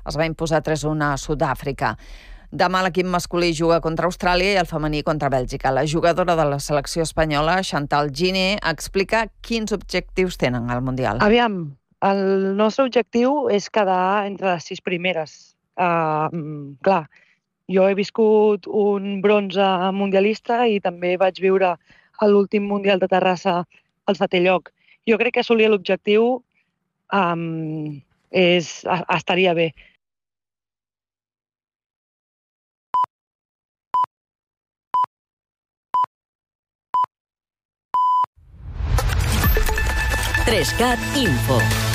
es va imposar 3-1 a Sud-àfrica. Demà l'equip masculí juga contra Austràlia i el femení contra Bèlgica. La jugadora de la selecció espanyola, Chantal Giner, explica quins objectius tenen al Mundial. Aviam, el nostre objectiu és quedar entre les 6 primeres. Clar, jo he viscut un bronze mundialista i també vaig viure l'últim Mundial de Terrassa al setè lloc. Jo crec que assolir l'objectiu estaria bé. Trescat Info.